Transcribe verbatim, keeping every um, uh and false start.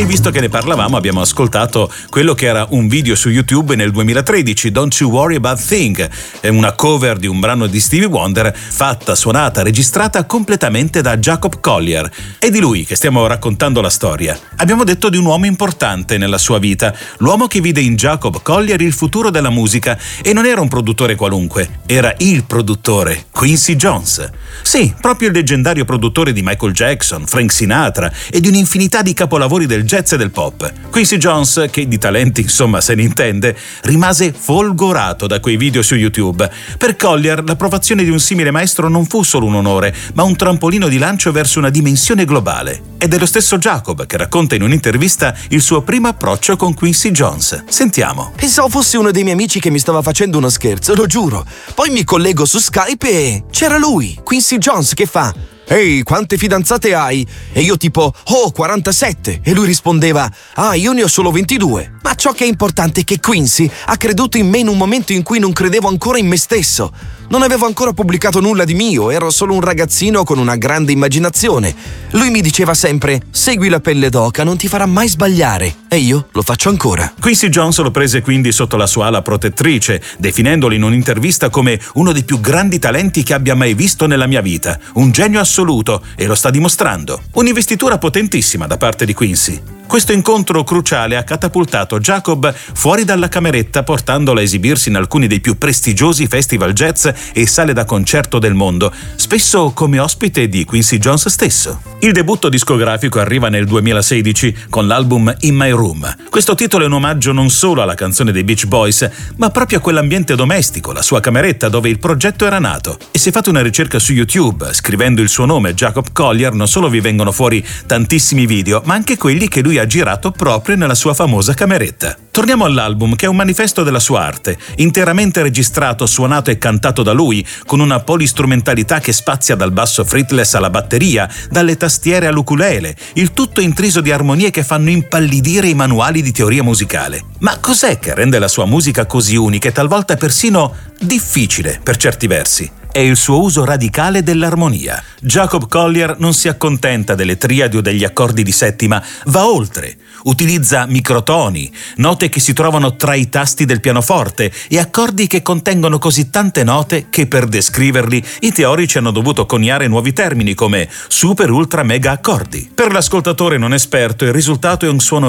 E visto che ne parlavamo, abbiamo ascoltato quello che era un video su YouTube nel duemilatredici, Don't You Worry About Thing, è una cover di un brano di Stevie Wonder fatta, suonata, registrata completamente da Jacob Collier. È di lui che stiamo raccontando la storia. Abbiamo detto di un uomo importante nella sua vita, l'uomo che vide in Jacob Collier il futuro della musica, e non era un produttore qualunque, era il produttore, Quincy Jones. Sì, proprio il leggendario produttore di Michael Jackson, Frank Sinatra e di un'infinità di capolavori del jazz e del pop. Quincy Jones, che di talenti insomma se ne intende, rimase folgorato da quei video su YouTube. Per Collier l'approvazione di un simile maestro non fu solo un onore, ma un trampolino di lancio verso una dimensione globale. Ed è lo stesso Jacob che racconta in un'intervista il suo primo approccio con Quincy Jones. Sentiamo. Pensavo fosse uno dei miei amici che mi stava facendo uno scherzo, lo giuro. Poi mi collego su Skype e c'era lui, Quincy Jones, che fa: «Ehi, quante fidanzate hai?» E io tipo «Oh, quarantasette!» E lui rispondeva «Ah, io ne ho solo ventidue!» Ma ciò che è importante è che Quincy ha creduto in me in un momento in cui non credevo ancora in me stesso. Non avevo ancora pubblicato nulla di mio, ero solo un ragazzino con una grande immaginazione. Lui mi diceva sempre «Segui la pelle d'oca, non ti farà mai sbagliare». E io lo faccio ancora. Quincy Jones lo prese quindi sotto la sua ala protettrice, definendolo in un'intervista come uno dei più grandi talenti che abbia mai visto nella mia vita, un genio assoluto, e lo sta dimostrando. Un'investitura potentissima da parte di Quincy. Questo incontro cruciale ha catapultato Jacob fuori dalla cameretta, portandolo a esibirsi in alcuni dei più prestigiosi festival jazz e sale da concerto del mondo, spesso come ospite di Quincy Jones stesso. Il debutto discografico arriva nel duemilasedici con l'album In My Room. Questo titolo è un omaggio non solo alla canzone dei Beach Boys, ma proprio a quell'ambiente domestico, la sua cameretta dove il progetto era nato. E se fate una ricerca su YouTube, scrivendo il suo nome Jacob Collier, non solo vi vengono fuori tantissimi video, ma anche quelli che lui ha girato proprio nella sua famosa cameretta. Torniamo all'album, che è un manifesto della sua arte, interamente registrato, suonato e cantato da lui, con una polistrumentalità che spazia dal basso fretless alla batteria, dalle tastiere all'ukulele, il tutto intriso di armonie che fanno impallidire i manuali di teoria musicale. Ma cos'è che rende la sua musica così unica e talvolta persino difficile per certi versi? È il suo uso radicale dell'armonia. Jacob Collier non si accontenta delle triadi o degli accordi di settima, va oltre. Utilizza microtoni, note che si trovano tra i tasti del pianoforte e accordi che contengono così tante note che per descriverli i teorici hanno dovuto coniare nuovi termini come super ultra mega accordi. Per l'ascoltatore non esperto il risultato è un suono